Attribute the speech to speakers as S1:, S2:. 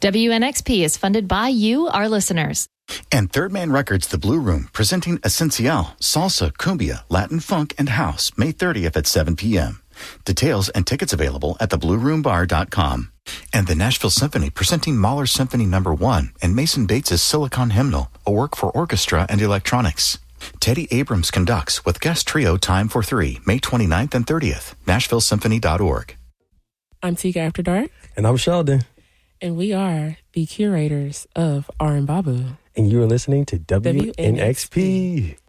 S1: WNXP is funded by you, our listeners.
S2: And Third Man Records, The Blue Room, presenting Esencial, Salsa, Cumbia, Latin Funk, and House, May 30th at 7 p.m. Details and tickets available at theblueroombar.com. And the Nashville Symphony presenting Mahler Symphony No. 1 and Mason Bates' Silicon Hymnal, a work for orchestra and electronics. Teddy Abrams conducts with guest trio Time for Three, May 29th and 30th, NashvilleSymphony.org.
S3: I'm Tika After Dark.
S4: And I'm Sheldon.
S3: And we are the curators of R and Babu.
S4: And you are listening to WNXP.